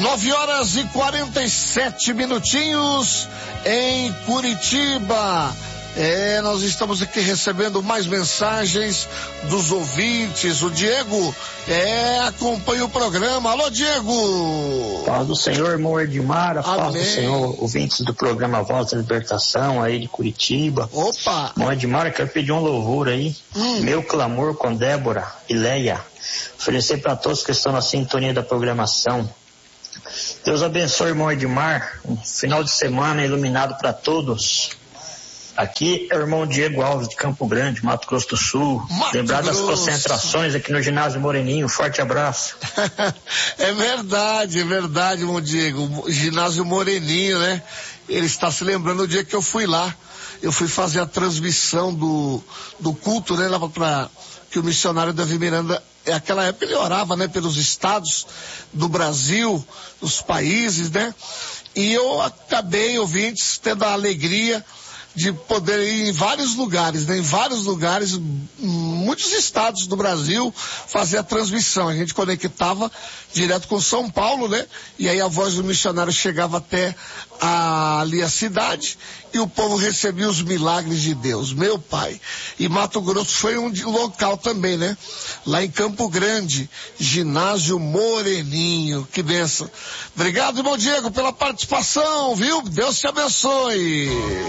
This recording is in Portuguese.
9h47 em Curitiba. Nós estamos aqui recebendo mais mensagens dos ouvintes. O Diego acompanha o programa. Alô, Diego! Paz do Senhor, irmão Edmar, a paz do Senhor, ouvintes do programa Voz da Libertação aí de Curitiba. Opa! Irmão Edmar, eu quero pedir um louvor aí. Meu clamor com Débora e Leia. Oferecer para todos que estão na sintonia da programação. Deus abençoe, irmão Edmar. Um final de semana iluminado para todos. Aqui é o irmão Diego Alves de Campo Grande, Mato Grosso do Sul. Lembrar das concentrações aqui no ginásio Moreninho. Forte abraço. É verdade, irmão Diego. O ginásio Moreninho, né? Ele está se lembrando do dia que eu fui lá. Eu fui fazer a transmissão do culto, né? Lá para que o missionário Davi Miranda, naquela época ele orava, né? Pelos estados do Brasil, dos países, né? E eu acabei, ouvintes, tendo a alegria de poder ir em vários lugares, né? Em vários lugares, muitos estados do Brasil, fazer a transmissão. A gente conectava direto com São Paulo, né? E aí a voz do missionário chegava até ali a cidade e o povo recebia os milagres de Deus. Meu pai. E Mato Grosso foi um local também, né? Lá em Campo Grande, ginásio Moreninho. Que benção. Obrigado, irmão Diego, pela participação, viu? Deus te abençoe.